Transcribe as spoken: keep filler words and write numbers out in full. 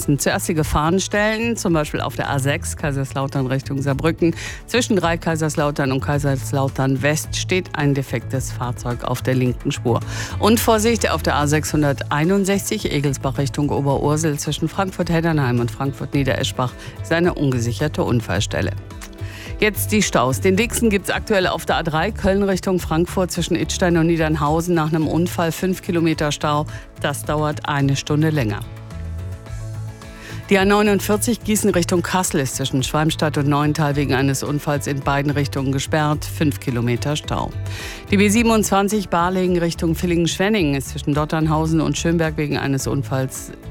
lassen. Zuerst die Gefahrenstellen, zum Beispiel auf der A sechs Kaiserslautern Richtung Saarbrücken. Zwischen drei Kaiserslautern und Kaiserslautern West steht ein defektes Fahrzeug auf der linken Spur. Und Vorsicht auf der A sechshunderteinundsechzig Egelsbach Richtung Oberursel zwischen Frankfurt-Heddernheim und Frankfurt-Niedereschbach ist eine ungesicherte Unfallstelle. Jetzt die Staus. Den dicksten gibt es aktuell auf der A drei Köln Richtung Frankfurt zwischen Idstein und Niedernhausen nach einem Unfall. fünf Kilometer Stau. Das dauert eine Stunde länger. Die A neunundvierzig Gießen Richtung Kassel ist zwischen Schwalmstadt und Neuental wegen eines Unfalls in beiden Richtungen gesperrt. fünf Kilometer Stau. Die B siebenundzwanzig Balingen Richtung Villingen-Schwenningen ist zwischen Dotternhausen und Schönberg wegen eines Unfalls